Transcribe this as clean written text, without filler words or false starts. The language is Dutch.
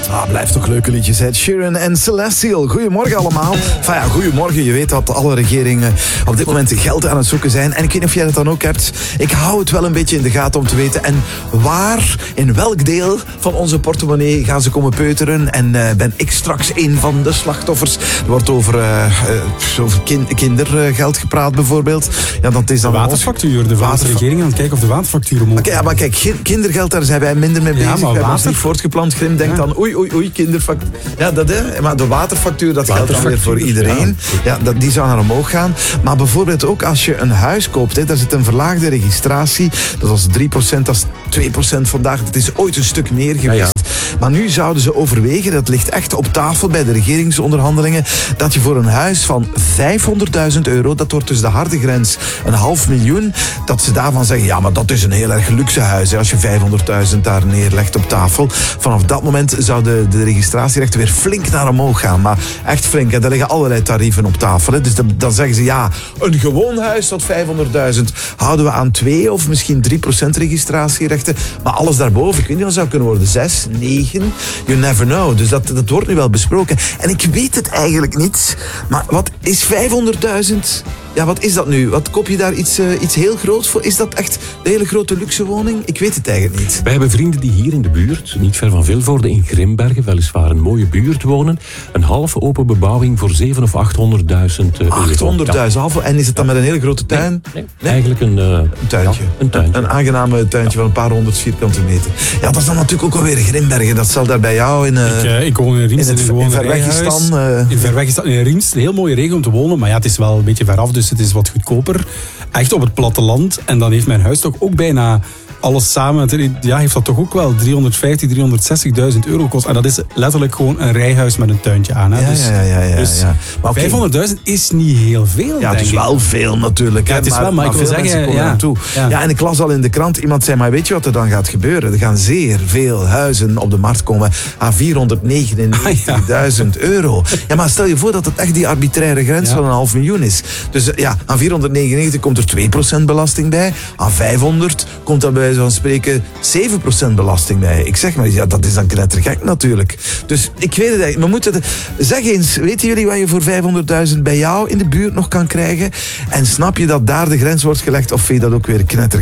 Blijft toch leuke liedjes, hè? Sheeran en Celestial. Goedemorgen allemaal. Enfin ja, goedemorgen. Je weet dat alle regeringen op dit moment geld aan het zoeken zijn. En ik weet niet of jij dat dan ook hebt. Ik hou het wel een beetje in de gaten om te weten. En waar, in welk deel van onze portemonnee gaan ze komen peuteren? En ben ik straks een van de slachtoffers? Er wordt over kindergeld gepraat bijvoorbeeld. Ja, dat is dan de waterfactuur. De regering aan het kijken of de waterfactuur omhoog. Ja, maar kijk, kindergeld, daar zijn wij minder mee bezig. We hebben ons niet voortgeplant. Grim denkt dan, oei, kinderfactuur. Ja, dat hè. Maar de waterfactuur, dat geldt dan weer voor iedereen. Ja, die zou naar omhoog gaan. Maar bijvoorbeeld ook als je een huis koopt, hè, daar zit een verlaagde registratie. Dat was 3%, dat is 2% vandaag. Dat is ooit een stuk meer geweest. Ja. Maar nu zouden ze overwegen, dat ligt echt op tafel bij de regeringsonderhandelingen, dat je voor een huis van €500.000, dat wordt dus de harde grens, $500.000, dat ze daarvan zeggen, ja, maar dat is een heel erg luxe huis, hè, als je $500.000 daar neerlegt op tafel. Vanaf dat moment zouden de registratierechten weer flink naar omhoog gaan. Maar echt flink, hè. Daar liggen allerlei tarieven op tafel. Hè. Dus dan zeggen ze, ja, een gewoon huis tot $500.000 houden we aan 2 of misschien 3% registratierechten. Maar alles daarboven, ik weet niet wat zou kunnen worden, 6, 9, you never know. Dus dat wordt nu wel besproken. En ik weet het eigenlijk niet, maar wat is $500.000? Ja, wat is dat nu? Wat koop je daar iets heel groots voor? Is dat echt de hele grote luxe woning? Ik weet het eigenlijk niet. Wij hebben vrienden die hier in de buurt, niet ver van Vilvoorde in Grimbergen, weliswaar een mooie buurt wonen. Een half open bebouwing voor €700.000 of €800.000. €800.000. En is het dan met een hele grote tuin? Nee. Eigenlijk een tuintje. Ja, een tuintje. Een aangename tuintje van een paar 100 vierkante meter. Ja, dat is dan natuurlijk ook alweer Grimbergen. Dat zal daar bij jou in... Ik woon in Rienst. In Verwegistan. In Verwegistan. In Rienst. Een heel mooie regio om te wonen. Maar ja, het is wel een beetje veraf, dus het is wat goedkoper. Echt op het platteland. En dan heeft mijn huis toch ook bijna alles samen, heeft dat toch ook wel €350.000, €360.000 gekost. En dat is letterlijk gewoon een rijhuis met een tuintje aan. Hè? Dus maar €500.000 is niet heel veel, ja, het is wel veel natuurlijk. Ja, het is wel, maar ik wil zeggen... Ja, en ik las al in de krant, iemand zei, maar weet je wat er dan gaat gebeuren? Er gaan zeer veel huizen op de markt komen aan €499.000. Ja, maar stel je voor dat het echt die arbitraire grens van $500.000 is. Dus ja, aan 499 komt er 2% belasting bij. Aan 500 komt er bij van spreken 7% belasting bij. Ik zeg maar, ja, dat is dan knettergek natuurlijk. Dus ik weet het eigenlijk. Zeg eens, weten jullie wat je voor $500.000 bij jou in de buurt nog kan krijgen? En snap je dat daar de grens wordt gelegd of vind je dat ook weer knettergek?